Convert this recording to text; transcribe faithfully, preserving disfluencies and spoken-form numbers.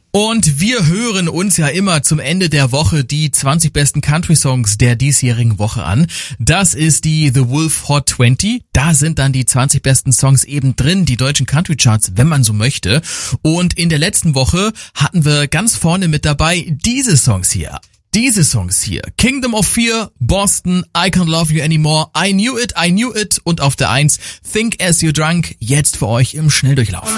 Und wir hören uns ja immer zum Ende der Woche die zwanzig besten Country-Songs der diesjährigen Woche an. Das ist die The Wolf Hot zwanzig. Da sind dann die zwanzig besten Songs eben drin, die deutschen Country-Charts, wenn man so möchte. Und in der letzten Woche hatten wir ganz vorne mit dabei diese Songs hier. Diese Songs hier. Kingdom of Fear, Boston, I Can't Love You Anymore, I Knew It, I Knew It und auf der eins Think As You're Drunk, jetzt für euch im Schnelldurchlauf.